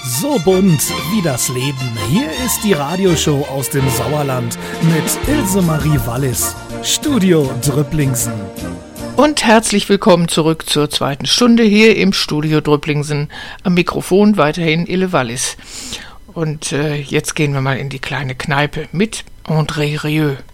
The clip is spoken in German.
So bunt wie das Leben. Hier ist die Radioshow aus dem Sauerland mit Ilse Marie Wallis. Studio Drüpplingsen. Und herzlich willkommen zurück zur zweiten Stunde hier im Studio Drüpplingsen. Am Mikrofon weiterhin Ille Wallis. Und jetzt gehen wir mal in die kleine Kneipe mit André Rieu.